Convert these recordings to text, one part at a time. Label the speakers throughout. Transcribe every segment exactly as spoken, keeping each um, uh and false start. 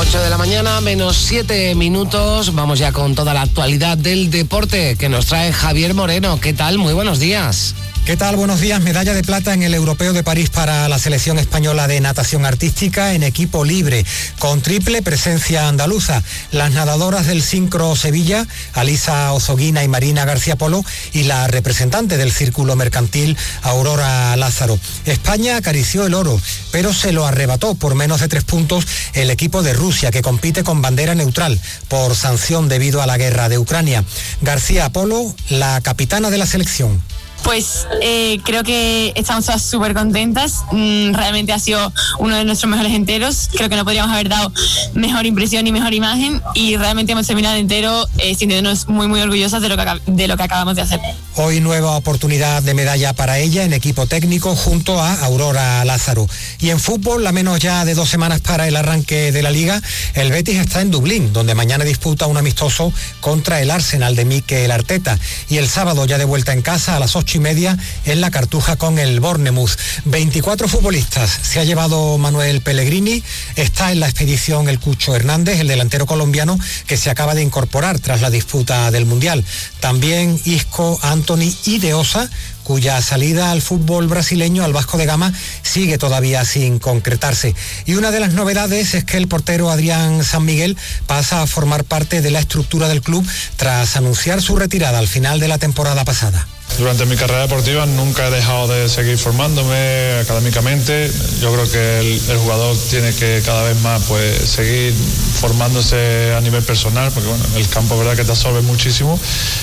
Speaker 1: ocho de la mañana, menos siete minutos. Vamos ya con toda la actualidad del deporte que nos trae Javier Moreno. ¿Qué tal? Muy buenos días.
Speaker 2: ¿Qué tal? Buenos días. Medalla de plata en el Europeo de París para la selección española de natación artística en equipo libre, con triple presencia andaluza. Las nadadoras del Sincro Sevilla, Alisa Ozoguina y Marina García Polo, y la representante del Círculo Mercantil, Aurora Lázaro. España acarició el oro, pero se lo arrebató por menos de tres puntos el equipo de Rusia, que compite con bandera neutral por sanción debido a la guerra de Ucrania. García Polo, la capitana de la selección.
Speaker 3: Pues eh, creo que estamos todas súper contentas. Mm, realmente ha sido uno de nuestros mejores enteros. Creo que no podríamos haber dado mejor impresión y mejor imagen, y realmente hemos terminado entero eh, sintiéndonos muy muy orgullosas de lo que de lo que acabamos de hacer.
Speaker 2: Hoy nueva oportunidad de medalla para ella en equipo técnico junto a Aurora Lázaro. Y en fútbol, a menos ya de dos semanas para el arranque de la Liga, el Betis está en Dublín, donde mañana disputa un amistoso contra el Arsenal de Mikel Arteta, y el sábado ya de vuelta en casa a las ocho y media en la Cartuja con el Bournemouth. veinticuatro futbolistas se ha llevado Manuel Pellegrini. Está en la expedición el Cucho Hernández, el delantero colombiano que se acaba de incorporar tras la disputa del Mundial. También Isco, Anthony y De Osa, cuya salida al fútbol brasileño, al Vasco de Gama, sigue todavía sin concretarse. Y una de las novedades es que el portero Adrián San Miguel pasa a formar parte de la estructura del club tras anunciar su retirada al final de la temporada pasada.
Speaker 4: Durante mi carrera deportiva nunca he dejado de seguir formándome académicamente. Yo creo que el, el jugador tiene que cada vez más pues seguir formándose a nivel personal, porque bueno, el campo es verdad que te absorbe muchísimo,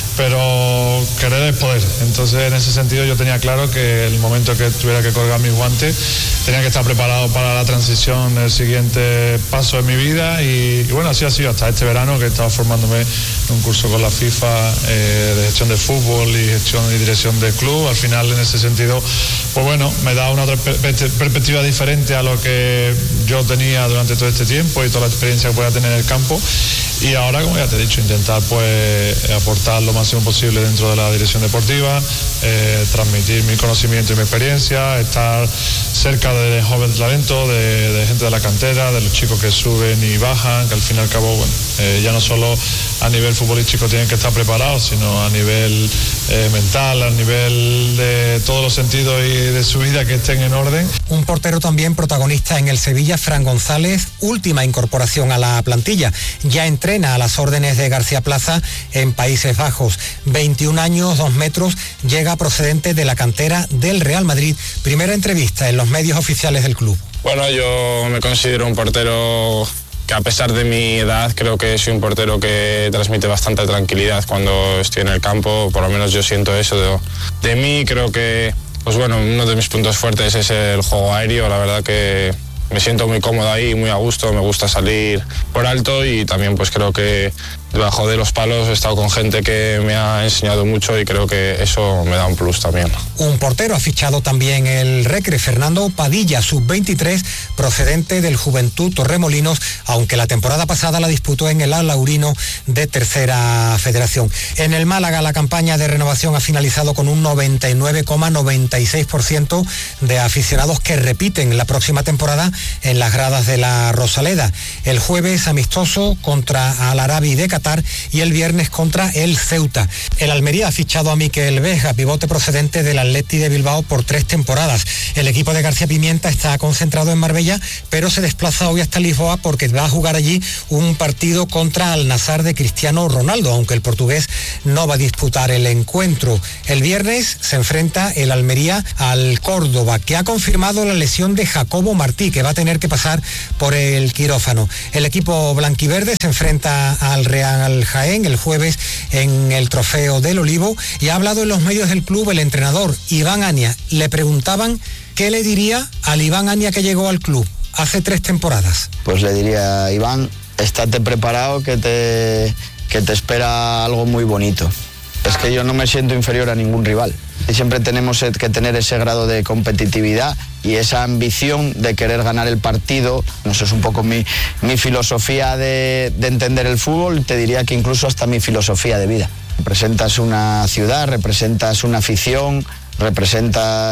Speaker 4: pero querer es poder. Entonces, en ese sentido, yo tenía claro que el momento que tuviera que colgar mis guantes tenía que estar preparado para la transición, el siguiente paso de mi vida, y, y bueno, así ha sido hasta este verano, que he estado formándome en un curso con la FIFA eh, de gestión de fútbol y gestión y dirección de club. Al final, en ese sentido, pues bueno, me da una otra perspectiva diferente a lo que yo tenía durante todo este tiempo y toda la experiencia que pueda tener en el campo. Y ahora, como ya te he dicho, intentar pues aportar lo máximo posible dentro de la dirección deportiva, eh, transmitir mi conocimiento y mi experiencia, estar cerca de jóvenes talentos, de, de gente de la cantera, de los chicos que suben y bajan, que al fin y al cabo, bueno, eh, ya no solo a nivel futbolístico tienen que estar preparados, sino a nivel eh, mental, a nivel de todos los sentidos y de su vida, que estén en orden.
Speaker 2: Un portero también protagonista en el Sevilla, Fran González, última incorporación a la plantilla. Ya entrena a las órdenes de García Plaza en Países Bajos. veintiún años, dos metros, llega procedente de la cantera del Real Madrid. Primera entrevista en los medios oficiales del club.
Speaker 5: Bueno, yo me considero un portero que, a pesar de mi edad, creo que soy un portero que transmite bastante tranquilidad cuando estoy en el campo. Por lo menos yo siento eso de, de mí. Creo que, pues bueno, uno de mis puntos fuertes es el juego aéreo. La verdad que me siento muy cómodo ahí, muy a gusto. Me gusta salir por alto, y también pues creo que debajo de los palos he estado con gente que me ha enseñado mucho, y creo que eso me da un plus también.
Speaker 2: Un portero ha fichado también el Recre, Fernando Padilla, sub veintitrés, procedente del Juventud Torremolinos, aunque la temporada pasada la disputó en el Alaurino de Tercera Federación. En el Málaga, la campaña de renovación ha finalizado con un noventa y nueve coma noventa y seis por ciento de aficionados que repiten la próxima temporada en las gradas de la Rosaleda. El jueves, amistoso contra Al Arabi de Qatar, y el viernes contra el Ceuta. El Almería ha fichado a Mikel Vega, pivote procedente del Atleti de Bilbao, por tres temporadas. El equipo de García Pimienta está concentrado en Marbella, pero se desplaza hoy hasta Lisboa porque va a jugar allí un partido contra Al Nassr de Cristiano Ronaldo, aunque el portugués no va a disputar el encuentro. El viernes se enfrenta el Almería al Córdoba, que ha confirmado la lesión de Jacobo Martí, que va a tener que pasar por el quirófano. El equipo blanquiverde se enfrenta al Real Jaén el jueves en el Trofeo del Olivo, y ha hablado en los medios del club el entrenador Iván Ania. Le preguntaban qué le diría al Iván Ania que llegó al club hace tres temporadas.
Speaker 6: Pues le diría: Iván, estate preparado, que te, que te espera algo muy bonito. Es que yo no me siento inferior a ningún rival. Y siempre tenemos que tener ese grado de competitividad y esa ambición de querer ganar el partido. Eso es un poco mi, mi filosofía de, de entender el fútbol, te diría que incluso hasta mi filosofía de vida. Representas una ciudad, representas una afición, representas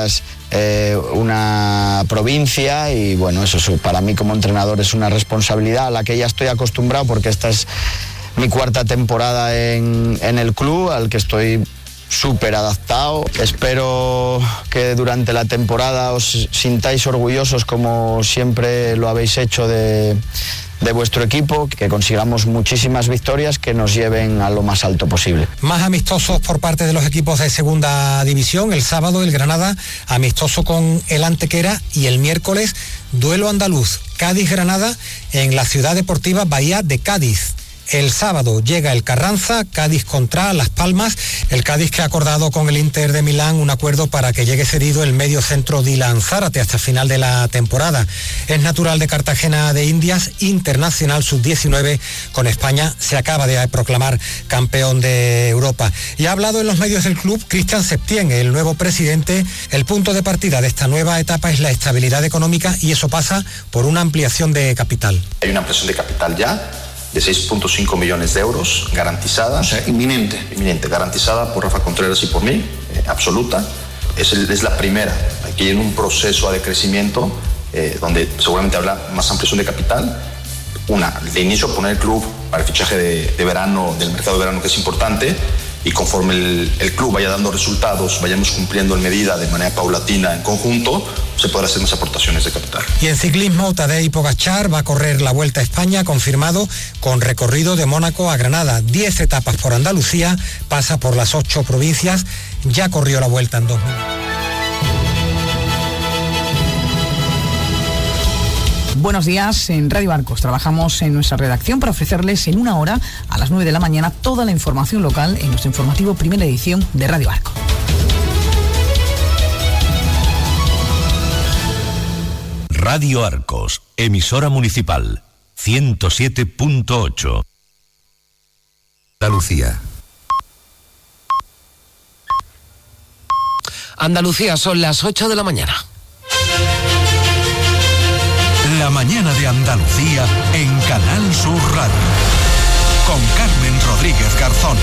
Speaker 6: eh, una provincia y bueno, eso, eso para mí como entrenador es una responsabilidad a la que ya estoy acostumbrado porque esta es mi cuarta temporada en, en el club, al que estoy súper adaptado. Espero que durante la temporada os sintáis orgullosos como siempre lo habéis hecho de, de vuestro equipo, que consigamos muchísimas victorias que nos lleven a lo más alto posible.
Speaker 2: Más amistosos por parte de los equipos de segunda división. El sábado el Granada amistoso con el Antequera y el miércoles duelo andaluz Cádiz-Granada en la Ciudad Deportiva Bahía de Cádiz. El sábado llega el Carranza, Cádiz contra Las Palmas, el Cádiz que ha acordado con el Inter de Milán un acuerdo para que llegue cedido el medio centro Dylan Zárate hasta el final de la temporada. Es natural de Cartagena de Indias, internacional sub diecinueve con España, se acaba de proclamar campeón de Europa. Y ha hablado en los medios del club Cristian Septién, el nuevo presidente. El punto de partida de esta nueva etapa es la estabilidad económica y eso pasa por una ampliación de capital.
Speaker 7: Hay una ampliación de capital ya de seis punto cinco millones de euros garantizada.
Speaker 8: O sea, inminente.
Speaker 7: Inminente, garantizada por Rafa Contreras y por mí, eh, absoluta. Es, el, es la primera. Aquí en un proceso de crecimiento eh, donde seguramente habrá más ampliación de capital. Una, de inicio poner el club para el fichaje de, de verano, del mercado de verano, que es importante, y conforme el, el club vaya dando resultados, vayamos cumpliendo en medida de manera paulatina en conjunto, se podrán hacer más aportaciones de capital.
Speaker 2: Y en ciclismo, Tadej Pogačar va a correr la Vuelta a España, confirmado, con recorrido de Mónaco a Granada. Diez etapas por Andalucía, pasa por las ocho provincias, ya corrió la Vuelta en dos mil.
Speaker 9: Buenos días, en Radio Arcos trabajamos en nuestra redacción para ofrecerles en una hora, a las nueve de la mañana, toda la información local en nuestro informativo primera edición de Radio Arcos.
Speaker 10: Radio Arcos, emisora municipal, ciento siete punto ocho.
Speaker 1: Andalucía. Andalucía, son las ocho de la mañana.
Speaker 10: La mañana de Andalucía en Canal Sur Radio. Con Carmen Rodríguez Garzón.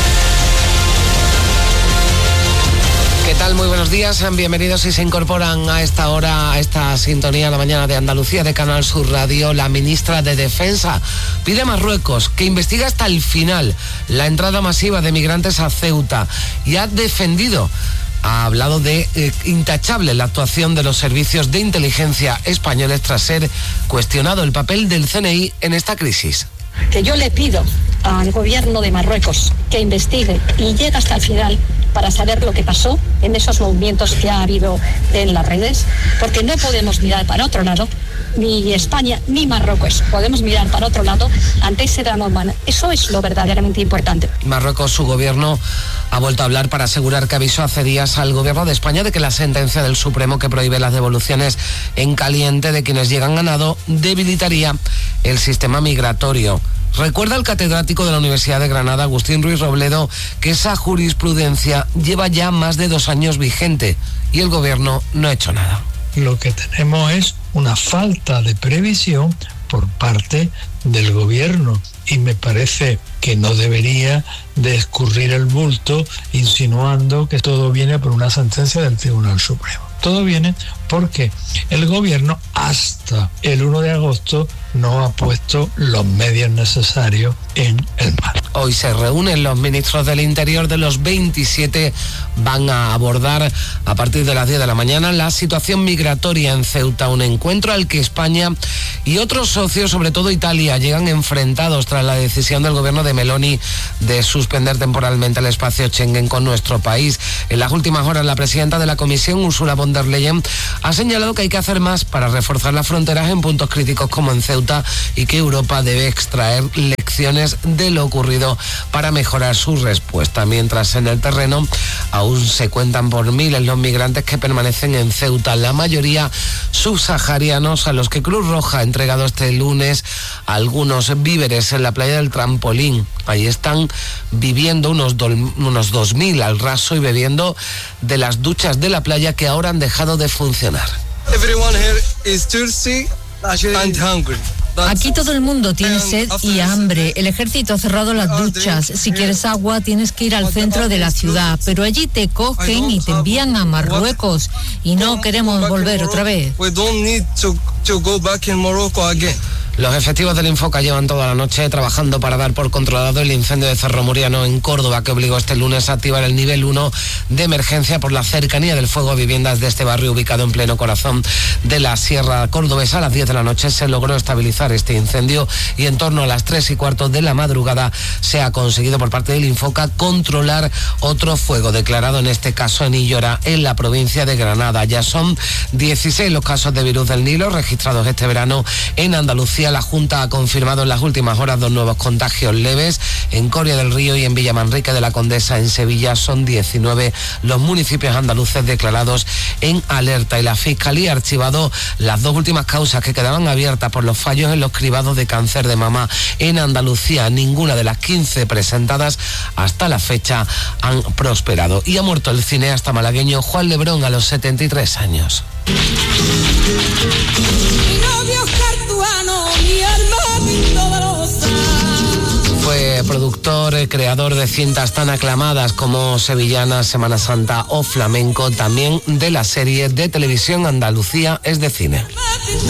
Speaker 1: ¿Qué tal? Muy buenos días, bienvenidos y se incorporan a esta hora, a esta sintonía, la mañana de Andalucía de Canal Sur Radio. La ministra de Defensa pide a Marruecos que investigue hasta el final la entrada masiva de migrantes a Ceuta y ha defendido, ha hablado de eh, intachable la actuación de los servicios de inteligencia españoles tras ser cuestionado el papel del C N I en esta crisis.
Speaker 11: Que yo le pido al gobierno de Marruecos que investigue y llegue hasta el final para saber lo que pasó en esos movimientos que ha habido en las redes, porque no podemos mirar para otro lado, ni España ni Marruecos podemos mirar para otro lado ante ese drama humano. Eso es lo verdaderamente importante.
Speaker 1: Marruecos, su gobierno ha vuelto a hablar para asegurar que avisó hace días al gobierno de España de que la sentencia del Supremo que prohíbe las devoluciones en caliente de quienes llegan ganado debilitaría el sistema migratorio. Recuerda el catedrático de la Universidad de Granada, Agustín Ruiz Robledo, que esa jurisprudencia lleva ya más de dos años vigente y el gobierno no ha hecho nada.
Speaker 12: Lo que tenemos es una falta de previsión por parte del gobierno y me parece que no debería de escurrir el bulto insinuando que todo viene por una sentencia del Tribunal Supremo. Todo viene porque el gobierno hasta el uno de agosto no ha puesto los medios necesarios en el mar.
Speaker 1: Hoy se reúnen los ministros del Interior de los veintisiete, van a abordar a partir de las diez de la mañana la situación migratoria en Ceuta, un encuentro al que España y otros socios, sobre todo Italia, llegan enfrentados tras la decisión del gobierno de Meloni de suspender temporalmente el espacio Schengen con nuestro país. En las últimas horas, la presidenta de la Comisión, Ursula von der Leyen, ha señalado que hay que hacer más para reforzar las fronteras en puntos críticos como en Ceuta y que Europa debe extraer lecciones de lo ocurrido para mejorar su respuesta. Mientras en el terreno aún se cuentan por miles los migrantes que permanecen en Ceuta, la mayoría subsaharianos, a los que Cruz Roja ha entregado este lunes algunos víveres en la playa del Trampolín. Ahí están viviendo unos, do, unos dos mil al raso y bebiendo de las duchas de la playa que ahora han dejado de funcionar.
Speaker 13: Everyone here is thirsty and hungry.
Speaker 8: Aquí todo el mundo tiene sed y hambre. El ejército ha cerrado las duchas. Si quieres agua, tienes que ir al centro de la ciudad. Pero allí te cogen y te envían a Marruecos. Y no queremos volver otra vez.
Speaker 1: Los efectivos del Infoca llevan toda la noche trabajando para dar por controlado el incendio de Cerro Muriano en Córdoba, que obligó este lunes a activar el nivel uno de emergencia por la cercanía del fuego a viviendas de este barrio ubicado en pleno corazón de la Sierra Cordobesa. A las diez de la noche se logró estabilizar este incendio y en torno a las tres y cuarto de la madrugada se ha conseguido por parte del Infoca controlar otro fuego declarado en este caso en Illora, en la provincia de Granada. Ya son dieciséis los casos de virus del Nilo registrados este verano en Andalucía. La Junta ha confirmado en las últimas horas dos nuevos contagios leves en Coria del Río y en Villamanrique de la Condesa en Sevilla. Son diecinueve los municipios andaluces declarados en alerta y la Fiscalía ha archivado las dos últimas causas que quedaban abiertas por los fallos en los cribados de cáncer de mama en Andalucía. Ninguna de las quince presentadas hasta la fecha han prosperado. Y ha muerto el cineasta malagueño Juan Lebrón a los setenta y tres años. Fue productor, creador de cintas tan aclamadas como Sevillana, Semana Santa o Flamenco, también de la serie de televisión Andalucía es de cine.